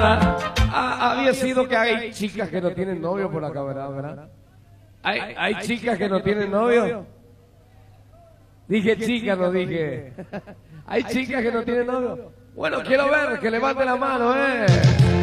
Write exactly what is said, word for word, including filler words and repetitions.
cámara. Ah, había sido que hay chicas que no tienen novio por la cámara, ¿verdad? ¿Hay, hay chicas que no tienen novio? Dije chicas, no dije. ¿Hay chicas que no tienen novio? Bueno, quiero ver, que levante la mano, ¿eh?